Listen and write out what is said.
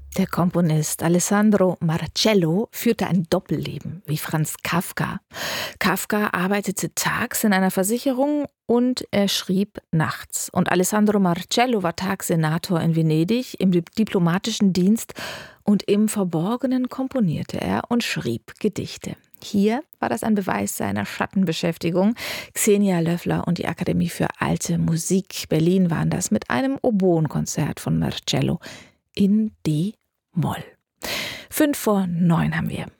Der Komponist Alessandro Marcello führte ein Doppelleben wie Franz Kafka. Kafka arbeitete tags in einer Versicherung und er schrieb nachts. Und Alessandro Marcello war Tagssenator in Venedig im diplomatischen Dienst und im Verborgenen komponierte er und schrieb Gedichte. Hier war das ein Beweis seiner Schattenbeschäftigung. Xenia Löffler und die Akademie für Alte Musik Berlin waren das mit einem Oboenkonzert von Marcello in D-Moll. 8:55 haben wir.